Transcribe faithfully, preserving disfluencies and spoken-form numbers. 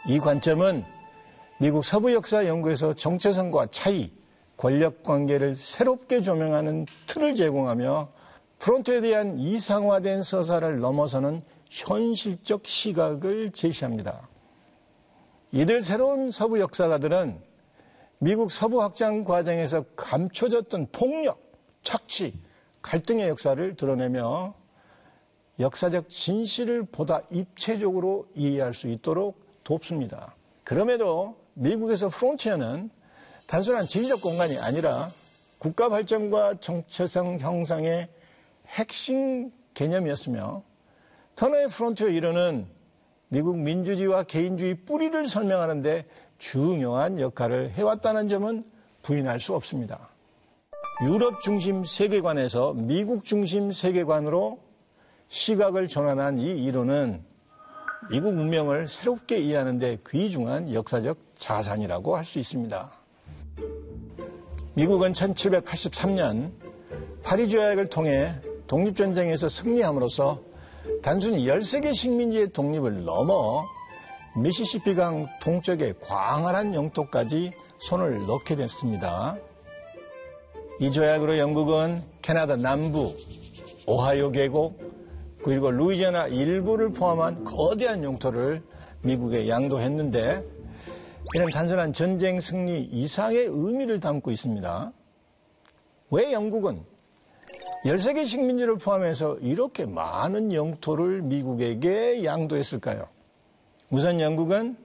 이 관점은 미국 서부 역사 연구에서 정체성과 차이, 권력 관계를 새롭게 조명하는 틀을 제공하며 프론트에 대한 이상화된 서사를 넘어서는 현실적 시각을 제시합니다. 이들 새로운 서부 역사가들은 미국 서부 확장 과정에서 감춰졌던 폭력, 착취, 갈등의 역사를 드러내며 역사적 진실을 보다 입체적으로 이해할 수 있도록 돕습니다. 그럼에도 미국에서 프론티어는 단순한 지리적 공간이 아니라 국가 발전과 정체성 형성의 핵심 개념이었으며 터너의 프론티어 이론은 미국 민주주의와 개인주의 뿌리를 설명하는 데 중요한 역할을 해왔다는 점은 부인할 수 없습니다. 유럽 중심 세계관에서 미국 중심 세계관으로 시각을 전환한 이 이론은 미국 문명을 새롭게 이해하는 데 귀중한 역사적 자산이라고 할 수 있습니다. 미국은 천칠백팔십삼 년 파리 조약을 통해 독립전쟁에서 승리함으로써 단순히 열세 개 식민지의 독립을 넘어 미시시피강 동쪽의 광활한 영토까지 손을 넣게 됐습니다. 이 조약으로 영국은 캐나다 남부, 오하이오 계곡, 그리고 루이지애나 일부를 포함한 거대한 영토를 미국에 양도했는데 이는 단순한 전쟁 승리 이상의 의미를 담고 있습니다. 왜 영국은 열세 개 식민지를 포함해서 이렇게 많은 영토를 미국에게 양도했을까요? 우선 영국은